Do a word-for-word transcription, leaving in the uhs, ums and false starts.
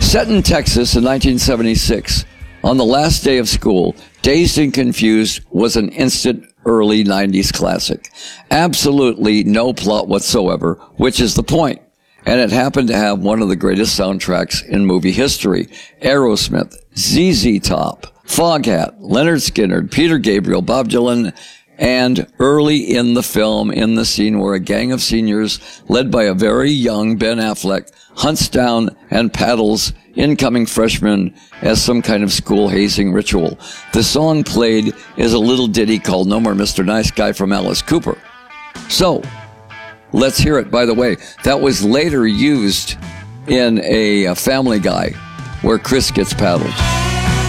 Set in Texas in nineteen seventy-six, on the last day of school, Dazed and Confused was an instant early nineties classic. Absolutely no plot whatsoever, which is the point. And it happened to have one of the greatest soundtracks in movie history. Aerosmith, Z Z Top, Foghat, Leonard Skinner, Peter Gabriel, Bob Dylan, and early in the film, in the scene where a gang of seniors, led by a very young Ben Affleck, hunts down and paddles incoming freshmen as some kind of school hazing ritual. The song played is a little ditty called No More Mister Nice Guy from Alice Cooper. So, let's hear it. By the way, that was later used in a, a Family Guy where Chris gets paddled.